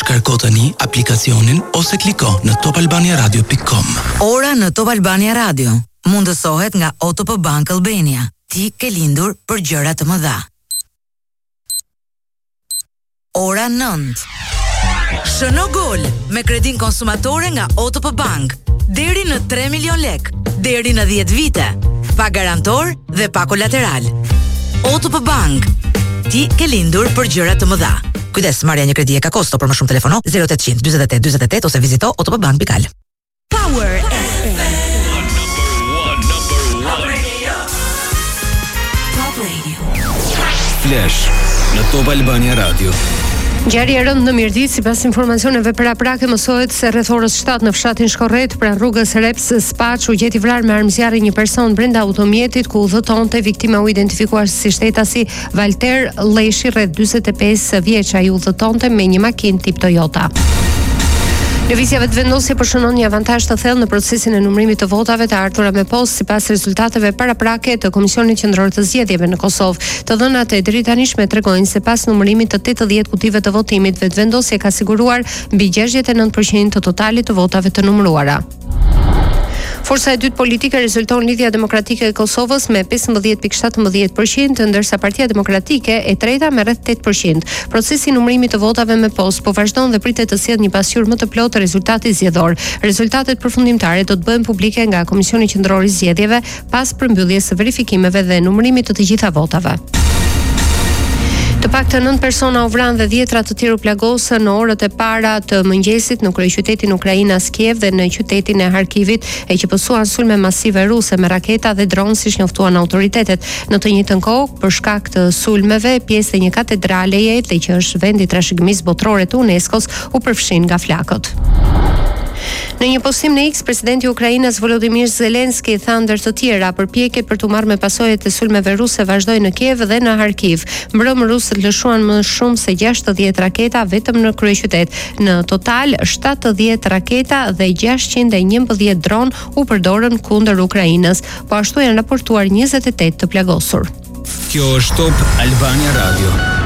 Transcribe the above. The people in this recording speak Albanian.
Kërko tani aplikacionin ose kliko në topalbaniaradio.com. Ora në Top Albania Radio mundësohet nga OTP Bank Albania. Ti ke lindur për gjëra të mëdha. Ora 9. Shëno gol me kredin konsumatore nga OTP Bank. Deri në 3 milion lek, deri në 10 vite. Pa garantor dhe pa kolateral. OTP Bank. Ti ke lindur për gjëra të mëdha. Kujdes, marrja një kredi e ka kosto, për më shumë telefono 0800 48 48 ose vizito otpbank.al. Power FM. Top Radio. Flash në Top Albania Radio. Ngjarje e rëndë në Mirdit, sipas informacioneve paraprake, mësohet se rreth orës 7 në fshatin Shkorret, pranë rrugës Reps Spaç, u gjeti vrarë me armëzjarri një person brenda automjetit ku udhëtonte. Viktima u identifikuar si shtetasi Valter Lleshi, rreth 45 vjeç. Ai udhëtonte me një makinë tip Toyota. Lëvizja vetëvendosje përshënon një avantazh të thellë në procesin e numërimit të votave të ardhura me postë sipas rezultateve paraprake të Komisionit Qendror të Zgjedhjeve në Kosovë. Të dhënat e deritanishme tregojnë se pas numërimit të 80 kutive të votimit, vetëvendosja ka siguruar mbi 69% të totalit të votave të numëruara. Forca e dytë politike rezulton Lidhja Demokratike e Kosovës me 15.17%, ndërsa Partia Demokratike e treta me rreth 8%. Procesi i numërimit të votave me postë po vazhdon dhe pritet të sjellë një pasqyrë më të plotë të rezultatit zgjedhor. Rezultatet përfundimtare do të bëhen publike nga Komisioni Qendror i Zgjedhjeve pas përmbylljes së verifikimeve dhe numërimit të gjitha votave. Të paktën 9 persona u vranë dhe 10 të tjerë u plagosën në orët e para të mëngjesit në kryeqytetin ukrainas Kiev dhe në qytetin e Harkivit, e që pësuan sulme masive ruse me raketa dhe dronë, siç njoftuan autoritetet. Në të njëjtën kohë, për shkak të sulmeve, pjesë e një katedraleje dhe që është vendi i trashëgimisë botërore të UNESCO-s u përfshin nga flakët. Në një postim në X, presidenti i Ukrainës Volodymyr Zelensky tha ndër të tjera, përpjekjet për t'u marrë me pasojat e sulmeve ruse vazhdojnë në Kiev dhe në Harkiv. Mbrëmë rusët lëshuan më shumë se 60 raketa vetëm në kryeqytet. Në total 70 raketa dhe 611 dron u përdorën kundër Ukrainës, po ashtu janë raportuar 28 të plagosur. Kjo është Top Albania Radio.